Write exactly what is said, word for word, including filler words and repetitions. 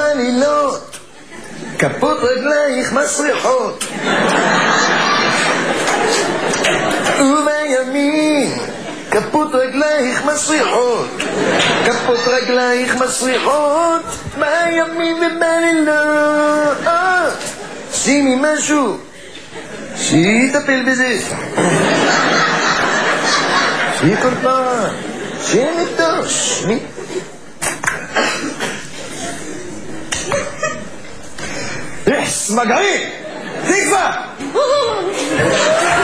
בלילות, כפות רגלייך מסריחות, ובימין כפות רגלייך מסריחות, כפות רגלייך מסריחות, בימין ובלילות. שימי משהו שיטפל בזה, שיהיה כל פעם, שיהיה נדוש. איך סמגרי, תקווה